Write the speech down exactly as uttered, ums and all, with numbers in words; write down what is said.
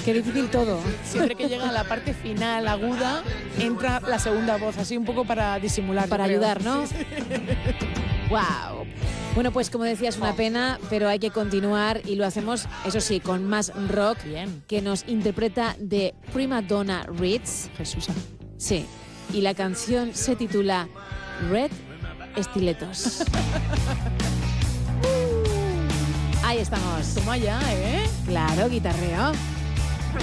Qué difícil todo. Siempre que llega a la parte final, aguda, entra la segunda voz, así un poco para disimular. Para creo. ayudar, ¿no? Sí, sí. ¡Wow! Bueno, pues como decías, una pena, pero hay que continuar y lo hacemos, eso sí, con más rock. Bien. Que nos interpreta The Prima Donna Reeds. Jesús. Sí, y la canción se titula Red Estiletos. Ahí estamos. Toma ya, ¿eh? Claro, guitarreo.